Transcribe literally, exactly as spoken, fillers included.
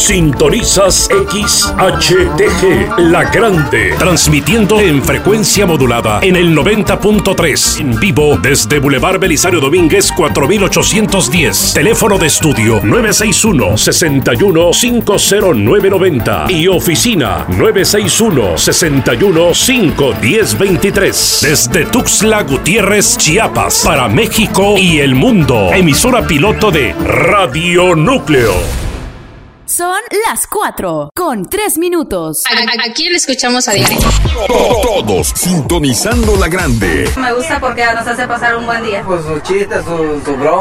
Sintonizas X H T G, La Grande, transmitiendo en frecuencia modulada en el noventa punto tres, en vivo desde Boulevard Belisario Domínguez cuatro mil ochocientos diez. Teléfono de estudio nueve seis uno, seis uno, cinco cero nueve nueve cero y oficina nueve seis uno, seis uno, cinco uno cero dos tres. Desde Tuxtla Gutiérrez, Chiapas, para México y el mundo. Emisora piloto de Radio Núcleo. Son las cuatro con tres minutos. ¿A, a quién le escuchamos a diario? Todos sintonizando La Grande. Me gusta porque nos hace pasar un buen día. Pues sus chistes, sus su bromas.